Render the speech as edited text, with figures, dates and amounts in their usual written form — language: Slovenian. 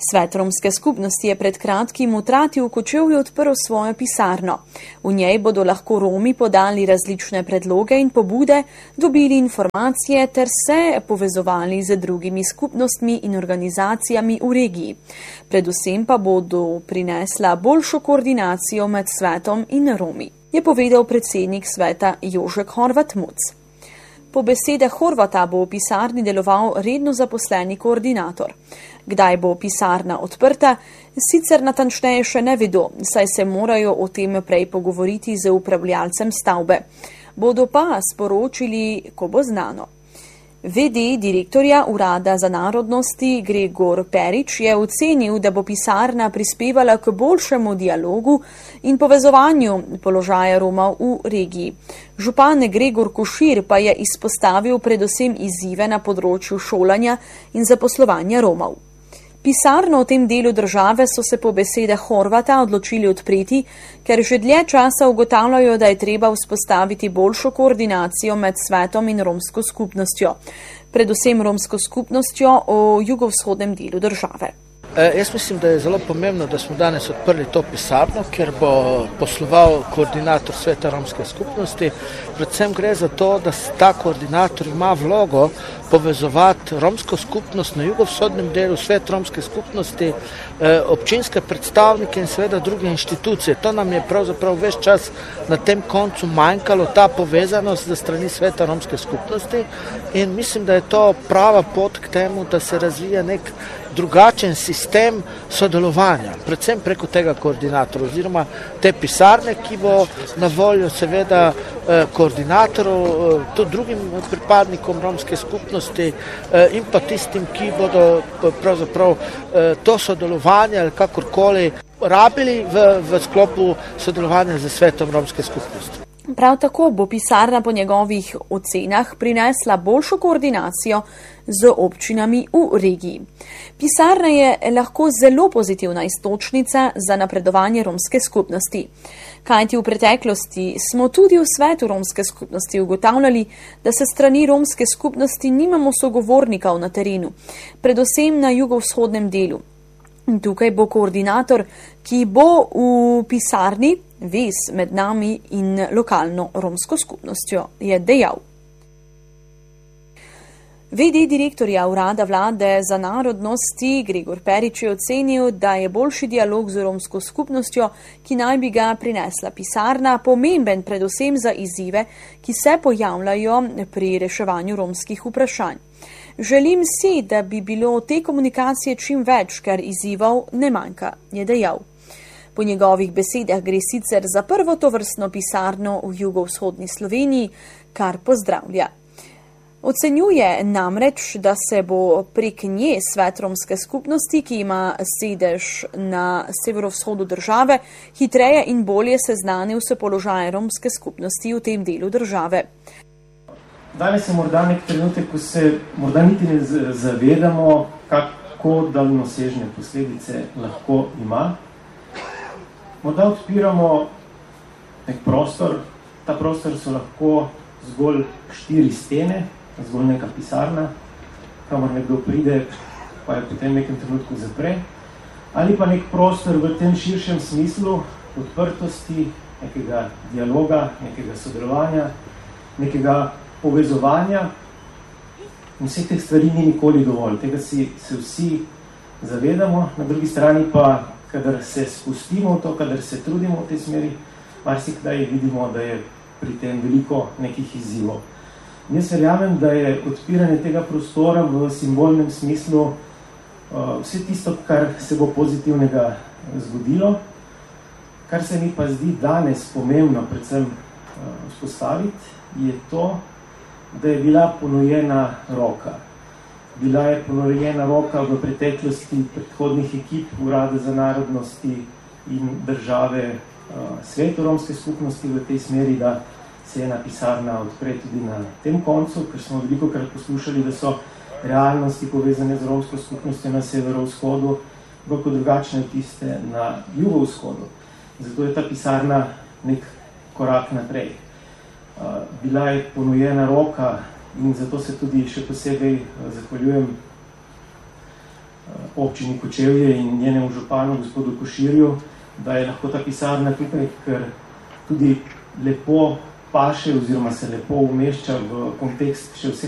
Svet romske skupnosti je pred kratkim v Trati v Kočevju odprl svojo pisarno. V njej bodo lahko Romi podali različne predloge in pobude, dobili informacije ter se povezovali z drugimi skupnostmi in organizacijami v regiji. Predvsem pa bodo prinesla boljšo koordinacijo med svetom in Romi, je povedal predsednik sveta Jožek Horvat-Muc. Po besedah Horvata bo v pisarni deloval redno zaposleni koordinator. Kdaj bo pisarna odprta, sicer natančneje še ne vedo, saj se morajo o tem prej pogovoriti z upravljalcem stavbe. Bodo pa sporočili, ko bo znano. VD direktorja Urada za narodnosti Gregor Perič je ocenil, da bo pisarna prispevala k boljšemu dialogu in povezovanju položaja Romov v regiji. Župan Gregor Košir pa je izpostavil predvsem izzive na področju šolanja in zaposlovanja Romov. Pisarno v tem delu države so se po besedah Horvata odločili odpreti, ker že dlje časa ugotavljajo, da je treba vzpostaviti boljšo koordinacijo med svetom in romsko skupnostjo, predvsem romsko skupnostjo v jugovzhodnem delu države. Jaz mislim, da je zelo pomembno, da smo danes odprli to pisarno, ker bo posloval koordinator sveta romske skupnosti. Predvsem gre za to, da ta koordinator ima vlogo povezovati romsko skupnost na jugovzhodnem delu, svet romske skupnosti, občinske predstavnike in seveda druge inštitucije. To nam je pravzaprav ves čas na tem koncu manjkalo, ta povezanost za strani sveta romske skupnosti, in mislim, da je to prava pot k temu, da se razvija nek drugačen sistem sodelovanja, predvsem preko tega koordinatora oziroma te pisarne, ki bo na voljo seveda koordinatorov, tudi drugim pripadnikom romske skupnosti in pa tistim, ki bodo pravzaprav to sodelovanje ali kakorkoli rabili v sklopu sodelovanja z svetom romske skupnosti. Prav tako bo pisarna po njegovih ocenah prinesla boljšo koordinacijo z občinami v regiji. Pisarna je lahko zelo pozitivna iztočnica za napredovanje romske skupnosti. Kajti v preteklosti smo tudi v svetu romske skupnosti ugotavljali, da se strani romske skupnosti nimamo sogovornikov na terenu, predvsem na jugovzhodnem delu. In tukaj bo koordinator, ki bo v pisarni vez med nami in lokalno romsko skupnostjo, je dejal. VD direktorja Urada vlade za narodnosti Gregor Perič je ocenil, da je boljši dialog z romsko skupnostjo, ki naj bi ga prinesla pisarna, pomemben predvsem za izzive, ki se pojavljajo pri reševanju romskih vprašanj. Želim si, da bi bilo te komunikacije čim več, ker izzivov ne manjka, je dejal. Po njegovih besedah gre sicer za prvo tovrstno pisarno v jugovzhodni Sloveniji, kar pozdravlja. Ocenjuje namreč, da se bo prek nje svet romske skupnosti, ki ima sedež na severovzhodu države, hitreje in bolje seznanil s položajem romske skupnosti v tem delu države. Danes je morda nek trenutek, ko se morda niti ne zavedamo, kako daljnosežne posledice lahko ima. Morda odpiramo nek prostor, ta prostor so lahko zgolj 4 stene, zgolj neka pisarna, kamor nekdo pride, pa je potem v nekem trenutku zapre, ali pa nek prostor v tem širšem smislu odprtosti, nekega dialoga, nekega sodelovanja, nekega povezovanja. In vseh teh stvari ni nikoli dovolj. Tega se vsi zavedamo, na drugi strani pa, kadar se spustimo v to, kadar se trudimo v tej smeri, marsikdaj vidimo, da je pri tem veliko nekih izzivov. Jaz verjamem, da je odpiranje tega prostora v simbolnem smislu vse tisto, kar se bo pozitivnega zgodilo. Kar se mi pa zdi danes pomembno predvsem vzpostaviti, je to, da je bila ponujena roka. Bila je ponujena roka v preteklosti predhodnih ekip Urada za narodnosti in države svetu romske skupnosti v tej smeri, da se ena pisarna odpre tudi na tem koncu, ker smo velikokrat poslušali, da so realnosti povezane z romsko skupnostjo na severovzhodu, veliko drugačne tiste na jugovzhodu. Zato je ta pisarna nek korak naprej. Bila je ponujena roka in zato se tudi še posebej zahvaljujem občini Kočevje in njenemu županu, gospodu Koširju, da je lahko ta pisarna tukaj, ker tudi lepo paše oziroma se lepo umešča v kontekst še vseh